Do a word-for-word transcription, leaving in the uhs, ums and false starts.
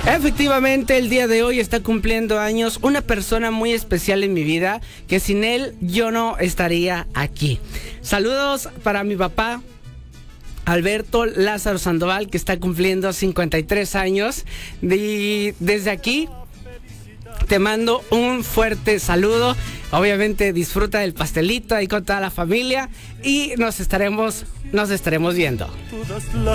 Efectivamente, el día de hoy está cumpliendo años una persona muy especial en mi vida, que sin él yo no estaría aquí. Saludos para mi papá, Alberto Lázaro Sandoval, que está cumpliendo cincuenta y tres años. Y desde aquí te mando un fuerte saludo. Obviamente disfruta del pastelito ahí con toda la familia y nos estaremos, nos estaremos viendo. Todas las